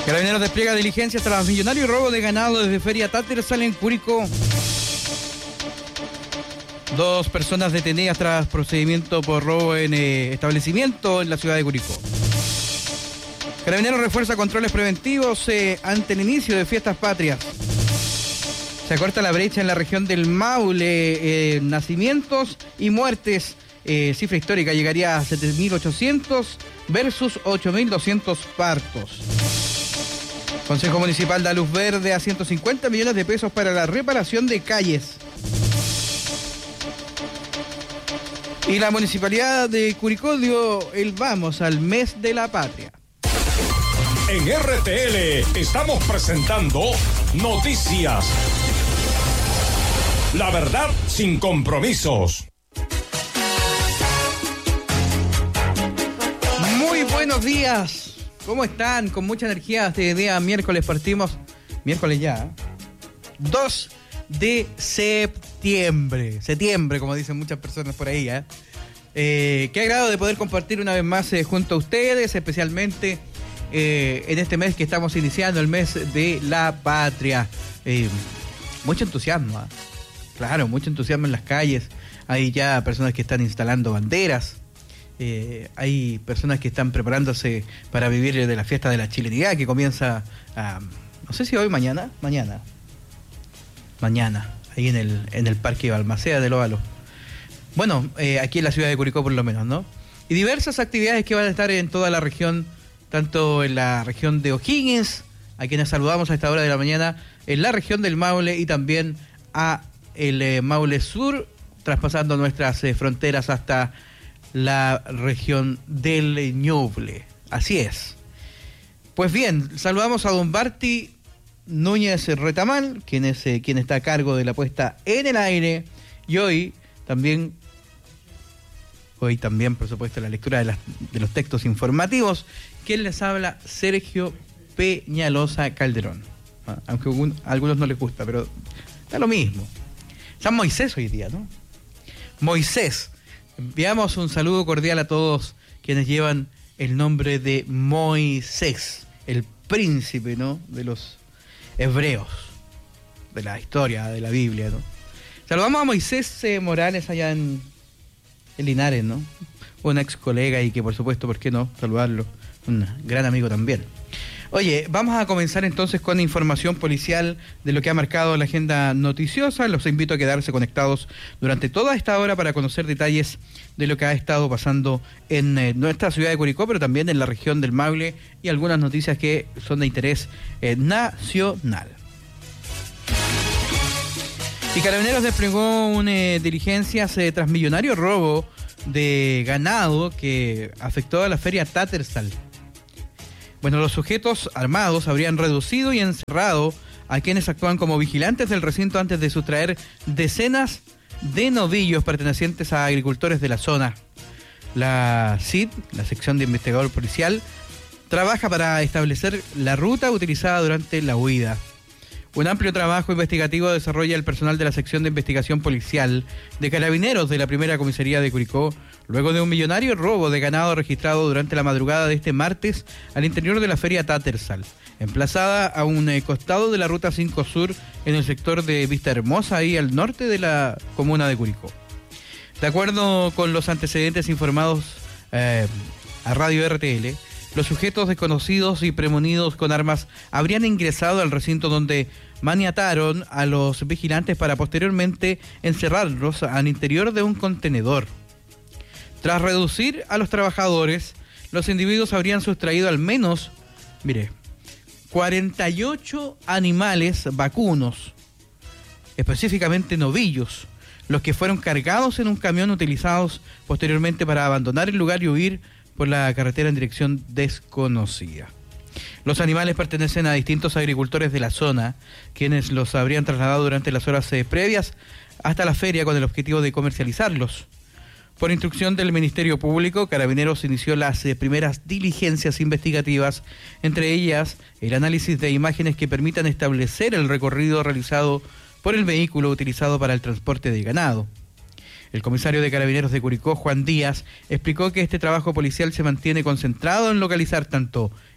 Carabineros despliega diligencias tras millonario robo de ganado desde Feria Tattersall en Curicó. 2 personas detenidas tras procedimiento por robo en establecimiento en la ciudad de Curicó. Carabineros refuerza controles preventivos ante el inicio de fiestas patrias. Se acorta la brecha en la región del Maule, nacimientos y muertes. Cifra histórica llegaría a 7.800 versus 8.200 partos. Consejo Municipal da luz verde a 150 millones de pesos para la reparación de calles. Y la Municipalidad de Curicó dio el vamos al mes de la patria. En RTL estamos presentando Noticias. La verdad sin compromisos. Muy buenos días. ¿Cómo están? Con mucha energía este día miércoles partimos. Miércoles ya. 2 de septiembre. Septiembre, como dicen muchas personas por ahí. Qué agrado de poder compartir una vez más junto a ustedes, especialmente en este mes que estamos iniciando, el mes de la patria. Mucho entusiasmo. Claro, mucho entusiasmo en las calles. Hay ya personas que están instalando banderas. Hay personas que están preparándose para vivir de la fiesta de la chilenidad que comienza, no sé si hoy, mañana, ahí en el Parque Balmaceda del Óvalo. Bueno, aquí en la ciudad de Curicó por lo menos, ¿no? Y diversas actividades que van a estar en toda la región, tanto en la región de O'Higgins, a quienes saludamos a esta hora de la mañana, en la región del Maule y también a el Maule Sur, traspasando nuestras fronteras hasta la región del Ñuble. Así es. Pues bien, saludamos a don Barty Núñez Retamal, quien está a cargo de la puesta en el aire, y hoy también, por supuesto, la lectura de los textos informativos. Quien les habla, Sergio Peñalosa Calderón. Aunque a algunos no les gusta, pero da lo mismo. San Moisés hoy día, ¿no? Moisés. Enviamos un saludo cordial a todos quienes llevan el nombre de Moisés, el príncipe, ¿no?, de los hebreos, de la historia, de la Biblia, ¿no? Saludamos a Moisés Morales allá en Linares, ¿no? Un ex colega y que, por supuesto, ¿por qué no saludarlo? Un gran amigo también. Oye, vamos a comenzar entonces con información policial de lo que ha marcado la agenda noticiosa. Los invito a quedarse conectados durante toda esta hora para conocer detalles de lo que ha estado pasando en nuestra ciudad de Curicó, pero también en la región del Maule, y algunas noticias que son de interés nacional. Y Carabineros desplegó diligencias tras millonario robo de ganado que afectó a la Feria Tattersall. Bueno, los sujetos armados habrían reducido y encerrado a quienes actúan como vigilantes del recinto antes de sustraer decenas de novillos pertenecientes a agricultores de la zona. La SID, la sección de investigador policial, trabaja para establecer la ruta utilizada durante la huida. Un amplio trabajo investigativo desarrolla el personal de la sección de investigación policial de Carabineros de la primera comisaría de Curicó, luego de un millonario robo de ganado registrado durante la madrugada de este martes al interior de la Feria Tattersall, emplazada a un costado de la Ruta 5 Sur en el sector de Vista Hermosa, ahí al norte de la comuna de Curicó. De acuerdo con los antecedentes informados a Radio RTL, los sujetos desconocidos y premonidos con armas habrían ingresado al recinto donde maniataron a los vigilantes para posteriormente encerrarlos al interior de un contenedor. Tras reducir a los trabajadores, los individuos habrían sustraído al menos, 48 animales vacunos, específicamente novillos, los que fueron cargados en un camión utilizados posteriormente para abandonar el lugar y huir por la carretera en dirección desconocida. Los animales pertenecen a distintos agricultores de la zona, quienes los habrían trasladado durante las horas previas hasta la feria con el objetivo de comercializarlos. Por instrucción del Ministerio Público, Carabineros inició las primeras diligencias investigativas, entre ellas el análisis de imágenes que permitan establecer el recorrido realizado por el vehículo utilizado para el transporte de ganado. El comisario de Carabineros de Curicó, Juan Díaz, explicó que este trabajo policial se mantiene concentrado en localizar tanto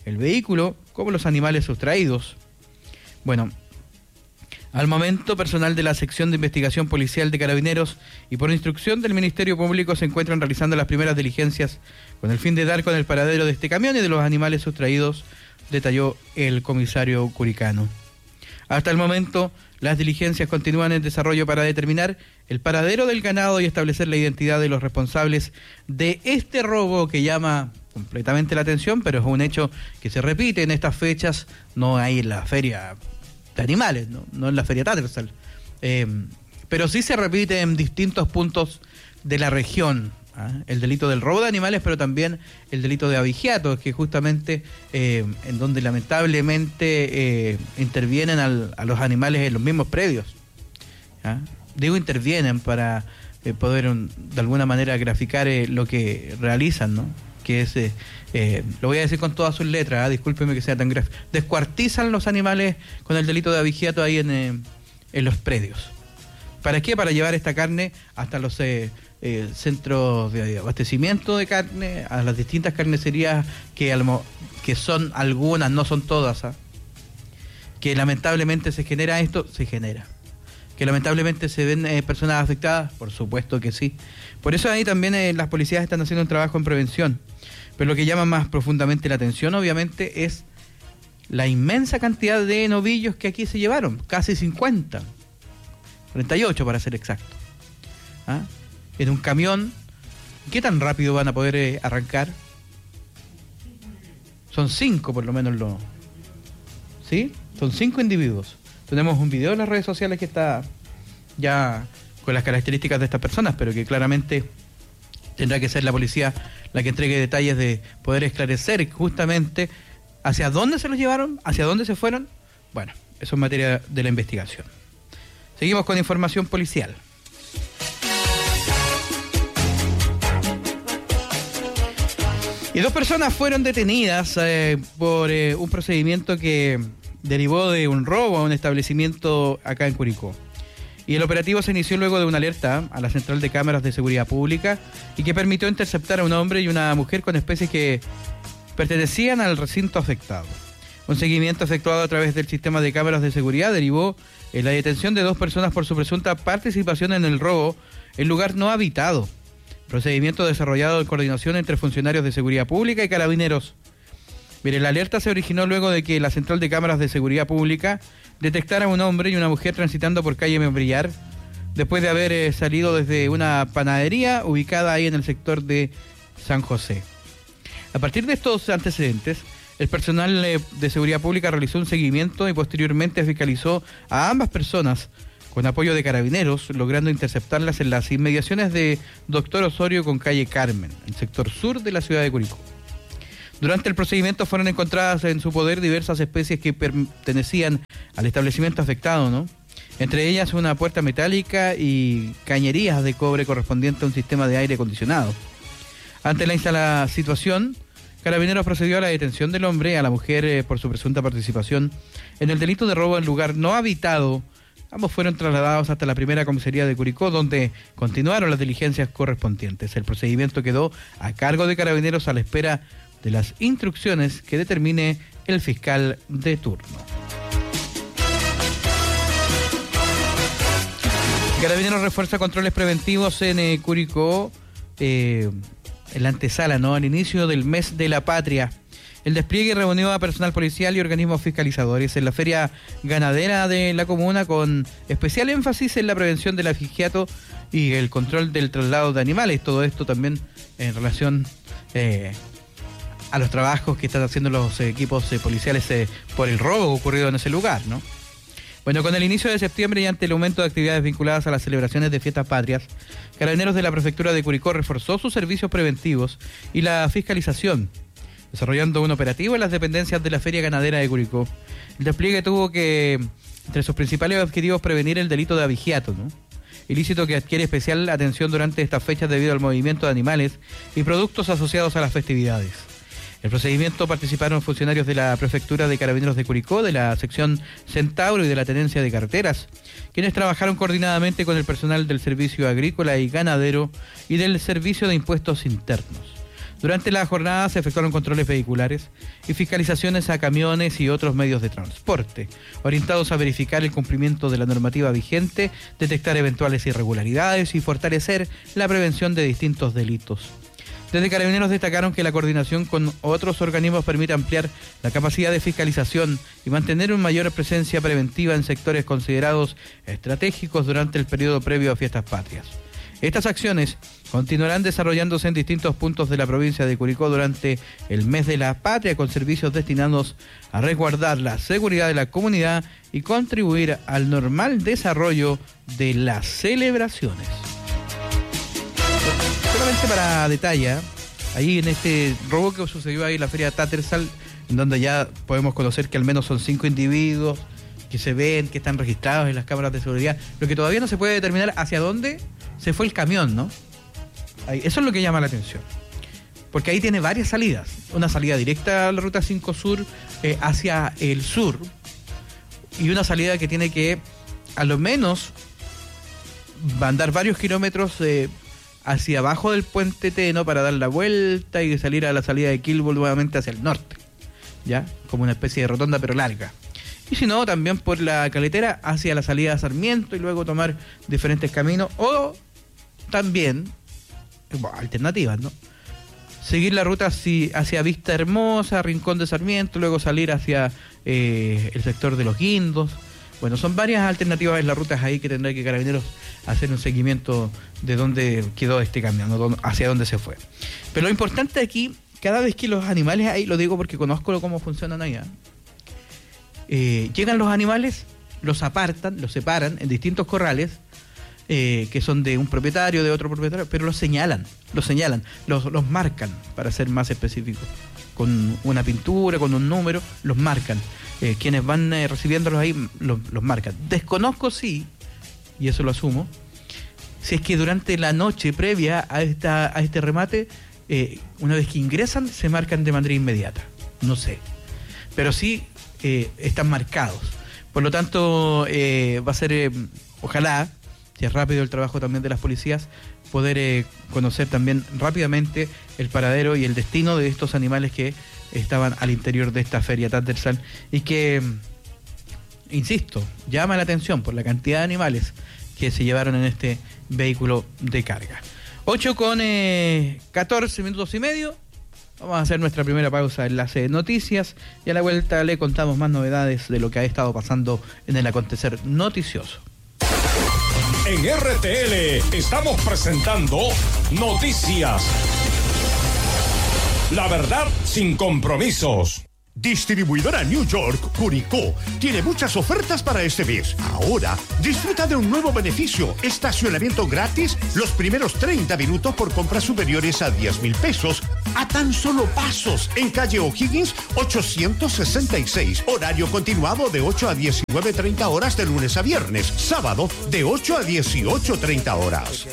el vehículo como los animales sustraídos. Bueno, al momento, personal de la sección de investigación policial de Carabineros y por instrucción del Ministerio Público se encuentran realizando las primeras diligencias con el fin de dar con el paradero de este camión y de los animales sustraídos, detalló el comisario curicano. Hasta el momento, las diligencias continúan en desarrollo para determinar el paradero del ganado y establecer la identidad de los responsables de este robo que llama completamente la atención, pero es un hecho que se repite en estas fechas, no hay en la feria de animales, no en la feria Tattersall, pero sí se repite en distintos puntos de la región, el delito del robo de animales, pero también el delito de abigeato, que justamente en donde lamentablemente intervienen a los animales en los mismos predios. Digo intervienen para poder de alguna manera graficar lo que realizan, ¿no? Que es, lo voy a decir con todas sus letras, discúlpeme que sea tan gráfico, descuartizan los animales con el delito de abigeato ahí en los predios. ¿Para qué? Para llevar esta carne hasta los centros de abastecimiento de carne, a las distintas carnicerías que son algunas, no son todas, que lamentablemente se genera. Que lamentablemente se ven personas afectadas, por supuesto que sí. Por eso ahí también las policías están haciendo un trabajo en prevención. Pero lo que llama más profundamente la atención, obviamente, es la inmensa cantidad de novillos que aquí se llevaron, casi 50, 48 para ser exacto. En un camión. ¿Qué tan rápido van a poder arrancar? Son 5 por lo menos, ¿sí? Son 5 individuos. Tenemos un video en las redes sociales que está ya con las características de estas personas, pero que claramente tendrá que ser la policía la que entregue detalles de poder esclarecer justamente hacia dónde se los llevaron, hacia dónde se fueron. Bueno, eso es materia de la investigación. Seguimos con información policial. Y 2 personas fueron detenidas por un procedimiento que derivó de un robo a un establecimiento acá en Curicó. Y el operativo se inició luego de una alerta a la central de cámaras de seguridad pública y que permitió interceptar a un hombre y una mujer con especies que pertenecían al recinto afectado. Un seguimiento efectuado a través del sistema de cámaras de seguridad derivó en la detención de 2 personas por su presunta participación en el robo en lugar no habitado. Procedimiento desarrollado en coordinación entre funcionarios de seguridad pública y carabineros. Mire, la alerta se originó luego de que la central de cámaras de seguridad pública detectara a un hombre y una mujer transitando por calle Membrillar después de haber salido desde una panadería ubicada ahí en el sector de San José. A partir de estos antecedentes, el personal de seguridad pública realizó un seguimiento y posteriormente fiscalizó a ambas personas con apoyo de carabineros, logrando interceptarlas en las inmediaciones de Doctor Osorio con calle Carmen, el sector sur de la ciudad de Curicó. Durante el procedimiento fueron encontradas en su poder diversas especies que pertenecían al establecimiento afectado, ¿no? Entre ellas una puerta metálica y cañerías de cobre correspondiente a un sistema de aire acondicionado. Ante la situación, Carabineros procedió a la detención del hombre y a la mujer por su presunta participación en el delito de robo en lugar no habitado. Ambos fueron trasladados hasta la primera comisaría de Curicó, donde continuaron las diligencias correspondientes. El procedimiento quedó a cargo de Carabineros a la espera de las instrucciones que determine el fiscal de turno. Carabineros refuerza controles preventivos en Curicó, en la antesala, ¿no? Al inicio del mes de la patria. El despliegue reunió a personal policial y organismos fiscalizadores en la feria ganadera de la comuna, con especial énfasis en la prevención del abigeato y el control del traslado de animales. Todo esto también en relación a los trabajos que están haciendo los equipos policiales por el robo ocurrido en ese lugar, ¿no? Bueno, con el inicio de septiembre y ante el aumento de actividades vinculadas a las celebraciones de fiestas patrias, Carabineros de la Prefectura de Curicó reforzó sus servicios preventivos y la fiscalización, desarrollando un operativo en las dependencias de la Feria Ganadera de Curicó. El despliegue tuvo que, entre sus principales objetivos, prevenir el delito de abigeato, ¿no? Ilícito que adquiere especial atención durante estas fechas debido al movimiento de animales y productos asociados a las festividades. El procedimiento participaron funcionarios de la Prefectura de Carabineros de Curicó, de la sección Centauro y de la Tenencia de Carreteras, quienes trabajaron coordinadamente con el personal del Servicio Agrícola y Ganadero y del Servicio de Impuestos Internos. Durante la jornada se efectuaron controles vehiculares y fiscalizaciones a camiones y otros medios de transporte, orientados a verificar el cumplimiento de la normativa vigente, detectar eventuales irregularidades y fortalecer la prevención de distintos delitos. Desde Carabineros destacaron que la coordinación con otros organismos permite ampliar la capacidad de fiscalización y mantener una mayor presencia preventiva en sectores considerados estratégicos durante el periodo previo a Fiestas Patrias. Estas acciones continuarán desarrollándose en distintos puntos de la provincia de Curicó durante el mes de la patria, con servicios destinados a resguardar la seguridad de la comunidad y contribuir al normal desarrollo de las celebraciones. Solamente para detalle, ahí en este robo que sucedió ahí en la feria Tattersall, en donde ya podemos conocer que al menos son 5 individuos que se ven, que están registrados en las cámaras de seguridad, lo que todavía no se puede determinar hacia dónde se fue el camión, ¿no? Ahí, eso es lo que llama la atención, porque ahí tiene varias salidas, una salida directa a la ruta 5 Sur hacia el sur, y una salida que tiene que a lo menos andar varios kilómetros hacia abajo del puente Teno para dar la vuelta y salir a la salida de Quilbo nuevamente hacia el norte, ¿ya? Como una especie de rotonda pero larga. Y si no, también por la Caletera hacia la salida de Sarmiento y luego tomar diferentes caminos, o también, alternativas, ¿no? Seguir la ruta hacia Vista Hermosa, Rincón de Sarmiento, luego salir hacia el sector de Los Guindos. Bueno, son varias alternativas en las rutas ahí que tendrá que Carabineros hacer un seguimiento de dónde quedó este camión, hacia dónde se fue. Pero lo importante aquí, cada vez que los animales ahí, lo digo porque conozco cómo funcionan allá, llegan los animales, los apartan, los separan en distintos corrales, que son de un propietario, de otro propietario, pero los señalan, los marcan, para ser más específicos, con una pintura, con un número, los marcan. Quienes van recibiéndolos ahí los marcan. Desconozco si, y eso lo asumo, si es que durante la noche previa a este remate, una vez que ingresan, se marcan de manera inmediata. No sé. Pero sí están marcados. Por lo tanto, va a ser, ojalá, si es rápido el trabajo también de las policías, poder conocer también rápidamente el paradero y el destino de estos animales que estaban al interior de esta feria Tattersall y que, insisto, llama la atención por la cantidad de animales que se llevaron en este vehículo de carga. 8:14 minutos y medio. Vamos a hacer nuestra primera pausa en Enlace de Noticias y a la vuelta le contamos más novedades de lo que ha estado pasando en el acontecer noticioso. En RTL estamos presentando Noticias. La verdad sin compromisos. Distribuidora New York, Curicó, tiene muchas ofertas para este mes. Ahora, disfruta de un nuevo beneficio: estacionamiento gratis los primeros 30 minutos por compras superiores a 10,000 pesos, a tan solo pasos, en calle O'Higgins 866. Horario continuado de 8 a 19:30 horas de lunes a viernes. Sábado de 8 a 18:30 horas.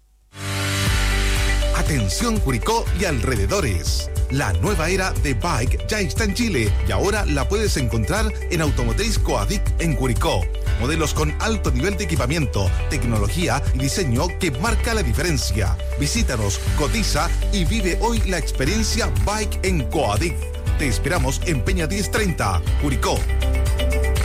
Atención Curicó y alrededores. La nueva era de Bike ya está en Chile y ahora la puedes encontrar en Automotriz Coadic en Curicó. Modelos con alto nivel de equipamiento, tecnología y diseño que marca la diferencia. Visítanos, cotiza y vive hoy la experiencia Bike en Coadic. Te esperamos en Peña 1030, Curicó.